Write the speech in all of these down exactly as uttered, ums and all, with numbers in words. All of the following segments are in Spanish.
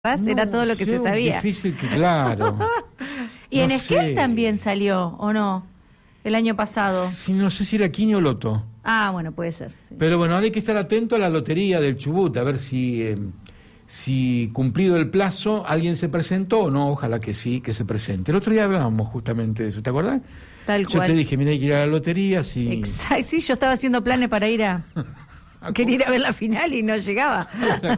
Era No todo lo que sé, se sabía. Difícil que, claro. Y No en Esquel sé. también salió, ¿o no? El año pasado. Sí, no sé si era Quini o Loto. Ah, bueno, puede ser. Sí. Pero bueno, ahora hay que estar atento a la lotería del Chubut, a ver si, eh, si cumplido el plazo alguien se presentó o no. Ojalá que sí, que se presente. El otro día hablábamos justamente de eso, ¿te acordás? Tal Yo cual. te dije, mira, hay que ir a la lotería. Si... Exacto, sí, yo estaba haciendo planes para ir a... a Quería ir a ver la final y no llegaba. La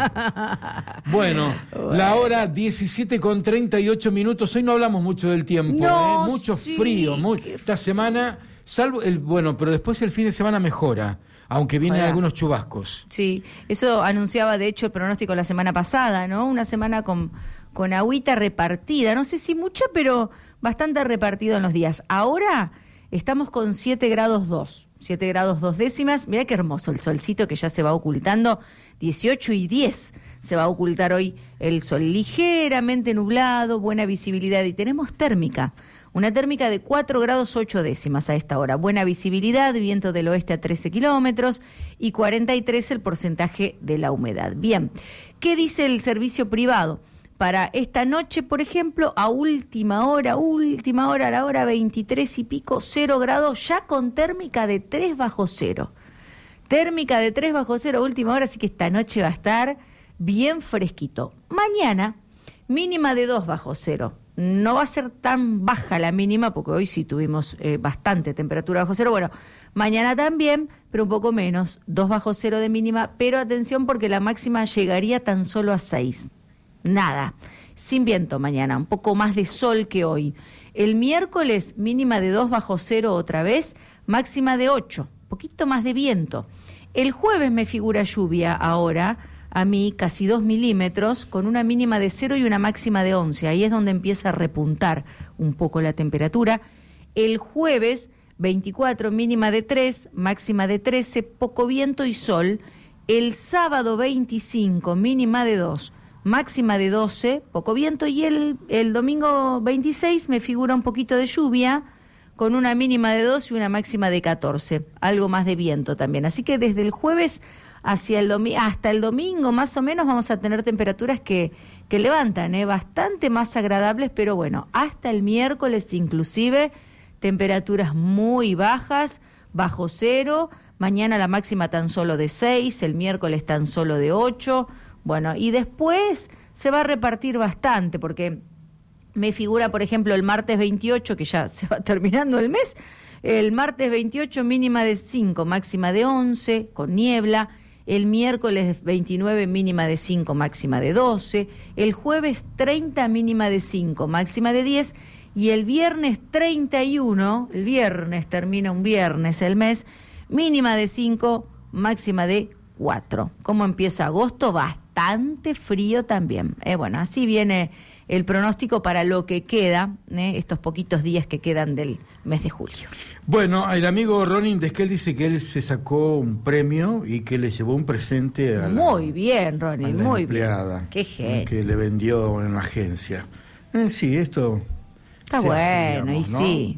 cobra. Bueno, bueno, la hora diecisiete con treinta y ocho minutos. Hoy no hablamos mucho del tiempo, no, ¿eh? Mucho sí, frío. Muy... Esta semana, salvo el bueno, pero después el fin de semana mejora, aunque vienen Hola. algunos chubascos. Sí, eso anunciaba de hecho el pronóstico la semana pasada, ¿no? Una semana con, con agüita repartida, no sé si mucha, pero bastante repartido en los días. Ahora estamos con siete grados dos. siete grados dos décimas, mirá qué hermoso el solcito que ya se va ocultando, dieciocho y diez se va a ocultar hoy el sol, ligeramente nublado, buena visibilidad y tenemos térmica, una térmica de cuatro grados ocho décimas a esta hora, buena visibilidad, viento del oeste a trece kilómetros y cuarenta y tres el porcentaje de la humedad. Bien, ¿qué dice el servicio privado? Para esta noche, por ejemplo, a última hora, última hora, a la hora veintitrés y pico, cero grados, ya con térmica de tres bajo cero. Térmica de tres bajo cero, última hora, así que esta noche va a estar bien fresquito. Mañana, mínima de dos bajo cero. No va a ser tan baja la mínima, porque hoy sí tuvimos eh, bastante temperatura bajo cero. Bueno, mañana también, pero un poco menos, dos bajo cero de mínima, pero atención porque la máxima llegaría tan solo a seis. Nada, sin viento mañana, un poco más de sol que hoy. El miércoles mínima de dos bajo cero otra vez, máxima de ocho, poquito más de viento. El jueves me figura lluvia ahora, a mí casi dos milímetros, con una mínima de cero y una máxima de once. Ahí es donde empieza a repuntar un poco la temperatura. El jueves veinticuatro, mínima de tres, máxima de trece, poco viento y sol. El sábado veinticinco, mínima de dos. Máxima de doce, poco viento, y el, el domingo veintiséis me figura un poquito de lluvia, con una mínima de doce y una máxima de catorce, algo más de viento también. Así que desde el jueves hacia el domi- hasta el domingo más o menos vamos a tener temperaturas que, que levantan, ¿eh? Bastante más agradables, pero bueno, hasta el miércoles inclusive, temperaturas muy bajas, bajo cero, mañana la máxima tan solo de seis, el miércoles tan solo de ocho. Bueno, y después se va a repartir bastante, porque me figura, por ejemplo, el martes veintiocho, que ya se va terminando el mes, el martes veintiocho mínima de cinco, máxima de once, con niebla, el miércoles veintinueve mínima de cinco, máxima de doce, el jueves treinta mínima de cinco, máxima de diez, y el viernes treinta y uno, el viernes termina un viernes el mes, mínima de cinco, máxima de cuatro. ¿Cómo empieza agosto? Bastante frío también. Eh, bueno, así viene el pronóstico para lo que queda, eh, estos poquitos días que quedan del mes de julio. Bueno, el amigo Ronin de Esquel dice que él se sacó un premio y que le llevó un presente a la, muy bien, Ronin, a la muy empleada, bien. Qué genio. que le vendió en la agencia. Eh, sí, esto está se bueno, hace, digamos, y ¿no? sí.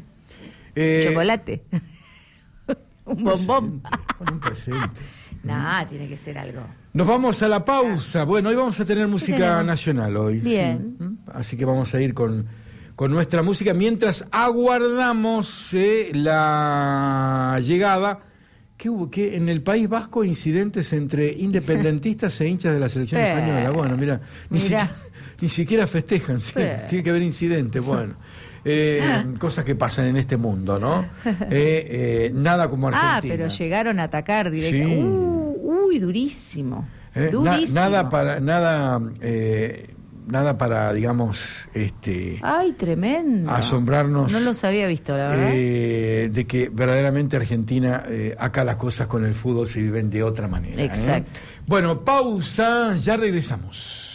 Eh, Chocolate. Un bombón. Con un presente. Nah, tiene que ser algo. Nos vamos a la pausa. Bueno, hoy vamos a tener música tenemos? nacional hoy. Bien. Sí. Así que vamos a ir con, con nuestra música mientras aguardamos eh, la llegada. ¿Qué hubo? ¿Qué? En el País Vasco incidentes entre independentistas e hinchas de la selección Sí. española. Bueno, mira, ni, Mirá. siquiera, ni siquiera festejan. Sí. Sí. Tiene que haber incidentes. Bueno. Eh, cosas que pasan en este mundo, ¿no? Eh, eh, nada como Argentina. Ah, pero llegaron a atacar directamente. Sí. Uh, uy, durísimo. Eh, durísimo. na- nada para, nada, eh, nada para, digamos, este, Ay, tremendo. asombrarnos. No los había visto, la verdad. eh, de que verdaderamente Argentina, eh, acá las cosas con el fútbol se viven de otra manera. ¿eh? Exacto. Bueno, pausa, ya regresamos.